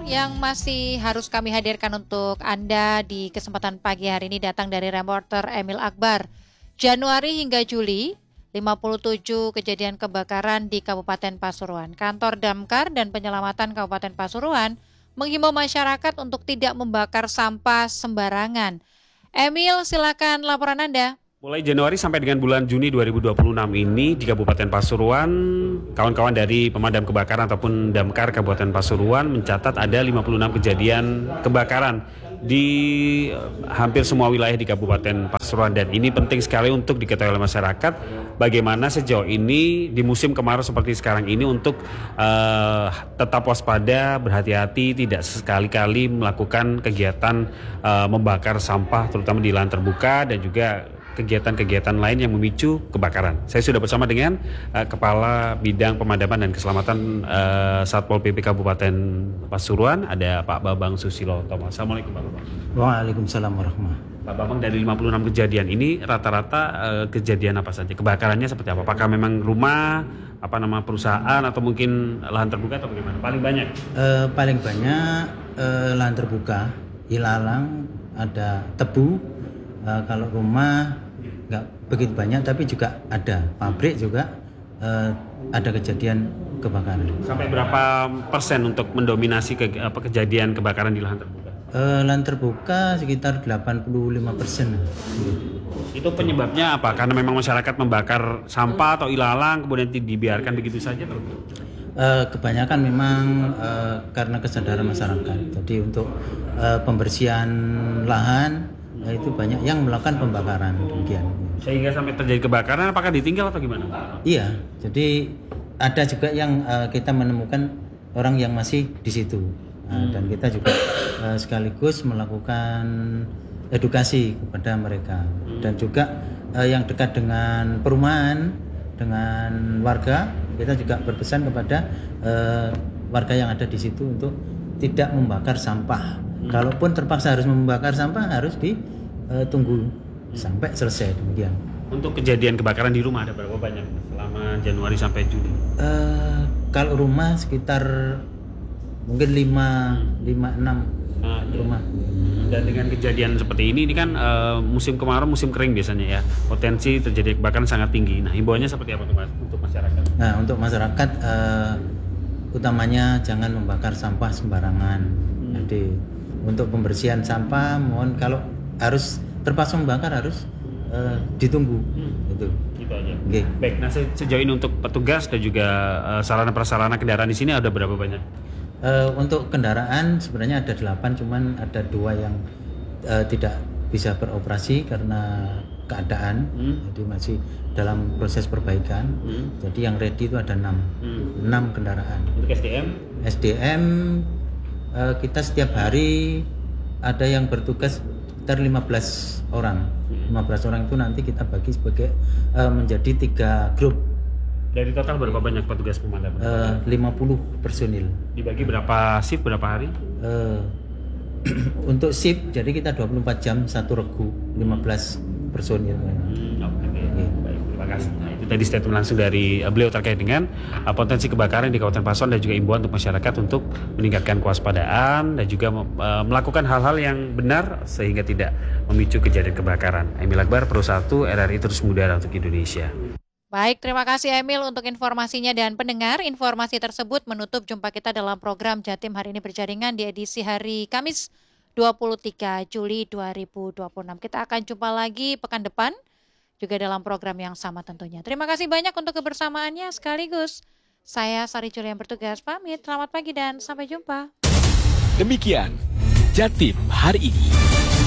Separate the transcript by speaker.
Speaker 1: yang masih harus kami hadirkan untuk Anda di kesempatan pagi hari ini datang dari reporter Emil Akbar. Januari hingga Juli, 57 kejadian kebakaran di Kabupaten Pasuruan. Kantor Damkar dan Penyelamatan Kabupaten Pasuruan menghimbau masyarakat untuk tidak membakar sampah sembarangan. Emil, silakan laporan Anda.
Speaker 2: Mulai Januari sampai dengan bulan Juni 2026 ini di Kabupaten Pasuruan, kawan-kawan dari pemadam kebakaran ataupun Damkar Kabupaten Pasuruan mencatat ada 56 kejadian kebakaran di hampir semua wilayah di Kabupaten Pasuruan, dan ini penting sekali untuk diketahui oleh masyarakat bagaimana sejauh ini di musim kemarau seperti sekarang ini untuk tetap waspada, berhati-hati, tidak sekali-kali melakukan kegiatan membakar sampah terutama di lahan terbuka dan juga kegiatan-kegiatan lain yang memicu kebakaran. Saya sudah bersama dengan Kepala Bidang Pemadaman dan Keselamatan Satpol PP Kabupaten Pasuruan, ada Pak Bambang Susilo Tomo. Assalamualaikum Pak Bambang.
Speaker 3: Waalaikumsalam warahmatullahi.
Speaker 2: Pak Bambang, dari 56 kejadian ini rata-rata kejadian apa saja? Kebakarannya seperti apa? Apakah memang rumah, perusahaan atau mungkin lahan terbuka atau bagaimana? Paling banyak?
Speaker 3: Paling banyak lahan terbuka, ilalang, ada tebu. Kalau rumah nggak begitu banyak, tapi juga ada pabrik juga ada kejadian kebakaran.
Speaker 2: Sampai berapa persen untuk mendominasi kejadian kebakaran di lahan terbuka?
Speaker 3: Lahan terbuka sekitar 85%.
Speaker 2: Itu penyebabnya apa? Karena memang masyarakat membakar sampah atau ilalang kemudian dibiarkan begitu saja terus?
Speaker 3: Kebanyakan memang karena kesadaran masyarakat. Jadi untuk pembersihan lahan itu banyak yang melakukan pembakaran demikian.
Speaker 2: Sehingga sampai terjadi kebakaran, apakah ditinggal atau gimana?
Speaker 3: Iya, jadi ada juga yang kita menemukan orang yang masih di situ, dan kita juga sekaligus melakukan edukasi kepada mereka, dan juga yang dekat dengan perumahan, dengan warga, kita juga berpesan kepada warga yang ada di situ untuk tidak membakar sampah. Kalaupun terpaksa harus membakar sampah, harus ditunggu sampai selesai demikian.
Speaker 2: Untuk kejadian kebakaran di rumah ada berapa banyak selama Januari sampai Juli?
Speaker 3: Kalau rumah sekitar mungkin 5-6 rumah.
Speaker 2: Dan dengan kejadian seperti ini kan musim kemarau, musim kering biasanya ya, potensi terjadi kebakaran sangat tinggi. Nah, himbauannya seperti apa untuk masyarakat?
Speaker 3: Nah, untuk masyarakat utamanya jangan membakar sampah sembarangan. Jadi untuk pembersihan sampah, mohon kalau harus terpaksa membakar harus ditunggu. Itu
Speaker 2: aja.
Speaker 3: Okay.
Speaker 2: Baik, nah sejauh ini untuk petugas dan juga sarana prasarana kendaraan di sini ada berapa banyak?
Speaker 3: Untuk kendaraan sebenarnya ada 8, cuman ada 2 yang tidak bisa beroperasi karena keadaan, jadi masih dalam proses perbaikan. Jadi yang ready itu ada 6 kendaraan.
Speaker 2: Untuk
Speaker 3: SDM kita setiap hari ada yang bertugas sekitar 15 orang. 15 orang itu nanti kita bagi sebagai menjadi 3 grup.
Speaker 2: Dari total berapa banyak petugas pemadaman?
Speaker 3: 50 personil.
Speaker 2: Dibagi berapa shift, berapa hari?
Speaker 3: Untuk shift, jadi kita 24 jam satu regu, 15 personil.
Speaker 2: Baik, terima kasih. Nah, itu tadi statement langsung dari beliau terkait dengan potensi kebakaran di Kabupaten Pasuruan dan juga imbauan untuk masyarakat untuk meningkatkan kewaspadaan dan juga melakukan hal-hal yang benar sehingga tidak memicu kejadian kebakaran. Emil Akbar, Pro 1 RRI Terus Mengudara untuk Indonesia.
Speaker 1: Baik, terima kasih Emil untuk informasinya, dan pendengar, informasi tersebut menutup jumpa kita dalam program Jatim Hari Ini Berjaringan di edisi hari Kamis 23 Juli 2026. Kita akan jumpa lagi pekan depan juga dalam program yang sama tentunya. Terima kasih banyak untuk kebersamaannya, sekaligus saya Sari Juli yang bertugas pamit. Selamat pagi dan sampai jumpa.
Speaker 4: Demikian Jatim Hari Ini.